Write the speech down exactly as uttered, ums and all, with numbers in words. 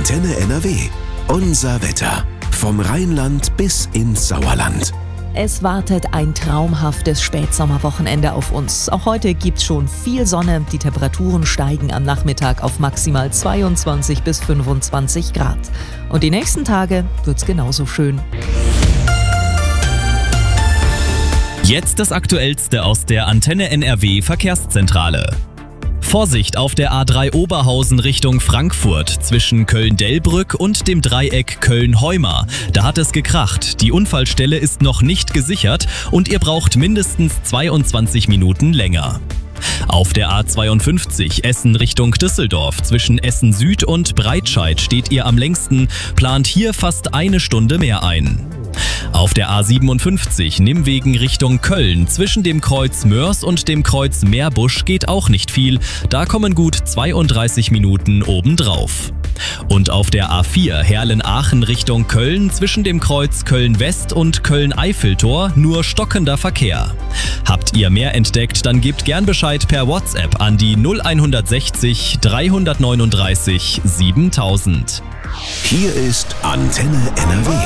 Antenne N R W. Unser Wetter. Vom Rheinland bis ins Sauerland. Es wartet ein traumhaftes Spätsommerwochenende auf uns. Auch heute gibt's schon viel Sonne. Die Temperaturen steigen am Nachmittag auf maximal zweiundzwanzig bis fünfundzwanzig Grad. Und die nächsten Tage wird's genauso schön. Jetzt das Aktuellste aus der Antenne N R W Verkehrszentrale. Vorsicht auf der A drei Oberhausen Richtung Frankfurt zwischen Köln-Delbrück und dem Dreieck Köln-Heumar. Da hat es gekracht. Die Unfallstelle ist noch nicht gesichert und ihr braucht mindestens zweiundzwanzig Minuten länger. Auf der A zweiundfünfzig Essen Richtung Düsseldorf zwischen Essen Süd und Breitscheid steht ihr am längsten, plant hier fast eine Stunde mehr ein. Auf der A siebenundfünfzig Nimwegen Richtung Köln zwischen dem Kreuz Mörs und dem Kreuz Meerbusch geht auch nicht viel, da kommen gut zweiunddreißig Minuten obendrauf. Und auf der A vier Herlen-Aachen Richtung Köln zwischen dem Kreuz Köln-West und Köln-Eiffeltor nur stockender Verkehr. Habt ihr mehr entdeckt, dann gebt gern Bescheid per WhatsApp an die null sechzig dreihundertneununddreißig siebentausend. Hier ist Antenne N R W.